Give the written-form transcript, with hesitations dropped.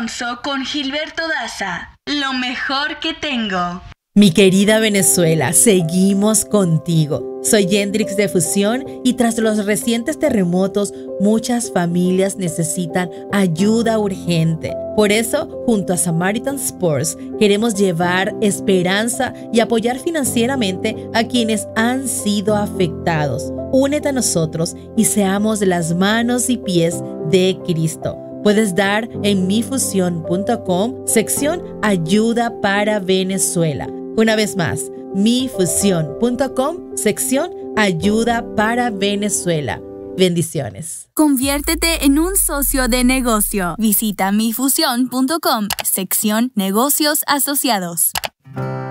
Alonso con Gilberto Daza. Lo mejor que tengo. Mi querida Venezuela, seguimos contigo. Soy Yendrix de Fusión y tras los recientes terremotos, muchas familias necesitan ayuda urgente. Por eso, junto a Samaritan Sports, queremos llevar esperanza y apoyar financieramente a quienes han sido afectados. Únete a nosotros y seamos las manos y pies de Cristo. Puedes dar en mifusión.com, sección Ayuda para Venezuela. Una vez más, mifusión.com, sección Ayuda para Venezuela. Bendiciones. Conviértete en un socio de negocio. Visita mifusión.com, sección Negocios Asociados.